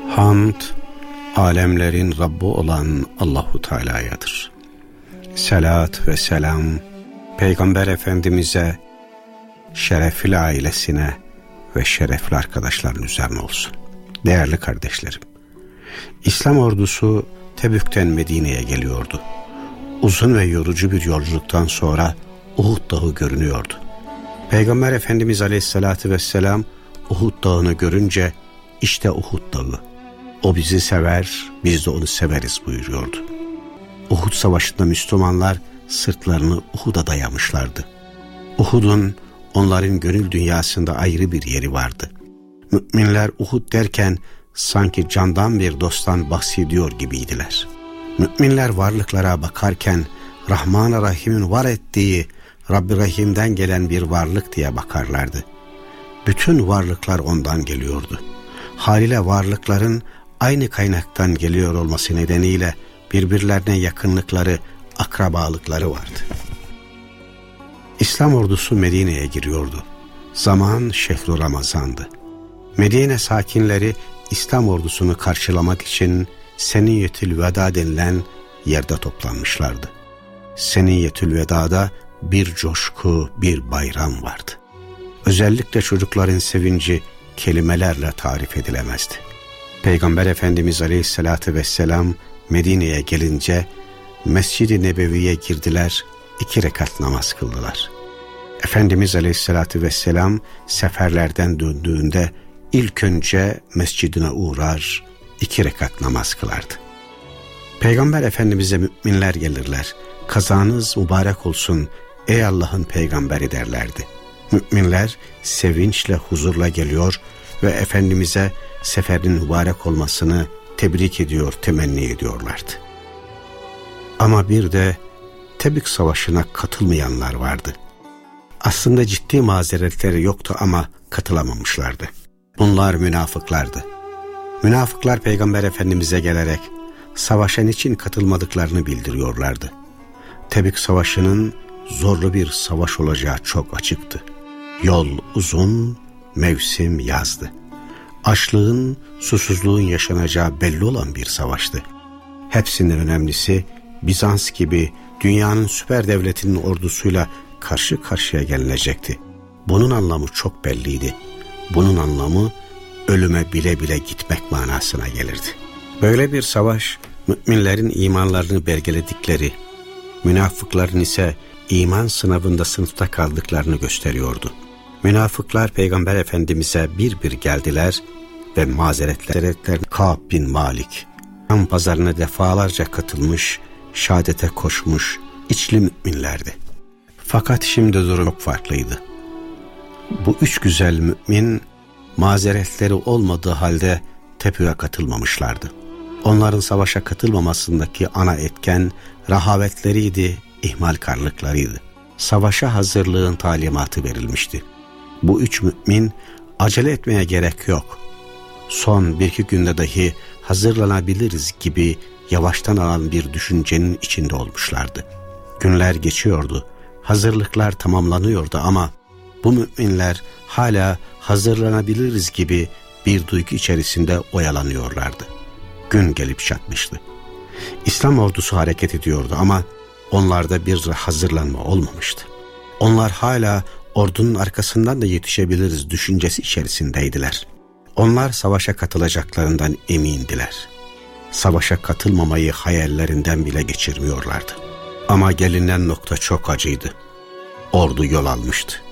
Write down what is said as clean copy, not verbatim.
Hamd, alemlerin Rabbi olan Allahu Teala'yadır. Selat ve selam, Peygamber Efendimiz'e, şerefli ailesine ve şerefli arkadaşların üzerine olsun. Değerli kardeşlerim, İslam ordusu Tebük'ten Medine'ye geliyordu. Uzun ve yorucu bir yolculuktan sonra Uhud Dağı görünüyordu. Peygamber Efendimiz Aleyhisselatü Vesselam Uhud Dağı'nı görünce, işte Uhud Dağı, o bizi sever, biz de onu severiz buyuruyordu. Uhud Savaşı'nda Müslümanlar sırtlarını Uhud'a dayamışlardı. Uhud'un onların gönül dünyasında ayrı bir yeri vardı. Müminler Uhud derken sanki candan bir dosttan bahsediyor gibiydiler. Müminler varlıklara bakarken Rahman-ı Rahim'in var ettiği Rabbi Rahim'den gelen bir varlık diye bakarlardı. Bütün varlıklar ondan geliyordu. Haliyle varlıkların aynı kaynaktan geliyor olması nedeniyle birbirlerine yakınlıkları, akrabalıkları vardı. İslam ordusu Medine'ye giriyordu. Zaman şehru Ramazan'dı. Medine sakinleri İslam ordusunu karşılamak için Seniyetül Veda denilen yerde toplanmışlardı. Seniyetül Veda'da bir coşku, bir bayram vardı. Özellikle çocukların sevinci kelimelerle tarif edilemezdi. Peygamber Efendimiz Aleyhisselatü Vesselam Medine'ye gelince Mescid-i Nebevi'ye girdiler, 2 rekat namaz kıldılar. Efendimiz Aleyhisselatü Vesselam seferlerden döndüğünde ilk önce mescidine uğrar, 2 rekat namaz kılardı. Peygamber Efendimiz'e müminler gelirler, kazanız mübarek olsun ey Allah'ın peygamberi derlerdi. Müminler sevinçle, huzurla geliyor ve Efendimiz'e seferin mübarek olmasını tebrik ediyor, temenni ediyorlardı. Ama bir de Tebük Savaşı'na katılmayanlar vardı. Aslında ciddi mazeretleri yoktu ama katılamamışlardı. Bunlar münafıklardı. Münafıklar Peygamber Efendimiz'e gelerek savaşa niçin katılmadıklarını bildiriyorlardı. Tebük Savaşı'nın zorlu bir savaş olacağı çok açıktı. Yol uzun, mevsim yazdı. Açlığın, susuzluğun yaşanacağı belli olan bir savaştı. Hepsinden önemlisi Bizans gibi dünyanın süper devletinin ordusuyla karşı karşıya gelinecekti. Bunun anlamı çok belliydi. Bunun anlamı ölüme bile bile gitmek manasına gelirdi. Böyle bir savaş müminlerin imanlarını belgeledikleri, münafıkların ise iman sınavında sınıfta kaldıklarını gösteriyordu. Münafıklar Peygamber Efendimiz'e bir bir geldiler ve mazeretler Kâb bin Malik, Şam pazarına defalarca katılmış, şehadete koşmuş içli müminlerdi. Fakat şimdi durum çok farklıydı. Bu 3 güzel mümin mazeretleri olmadığı halde Tebük'e katılmamışlardı. Onların savaşa katılmamasındaki ana etken rehavetleriydi, ihmalkarlıklarıydı. Savaşa hazırlığın talimatı verilmişti. Bu 3 mümin acele etmeye gerek yok, son 1-2 günde dahi hazırlanabiliriz gibi yavaştan alan bir düşüncenin içinde olmuşlardı. Günler geçiyordu, hazırlıklar tamamlanıyordu ama bu müminler hala hazırlanabiliriz gibi bir duygu içerisinde oyalanıyorlardı. Gün gelip çatmıştı. İslam ordusu hareket ediyordu ama onlarda bir hazırlanma olmamıştı. Onlar hala ordunun arkasından da yetişebiliriz düşüncesi içerisindeydiler. Onlar savaşa katılacaklarından emindiler. Savaşa katılmamayı hayallerinden bile geçirmiyorlardı. Ama gelinen nokta çok acıydı. Ordu yol almıştı.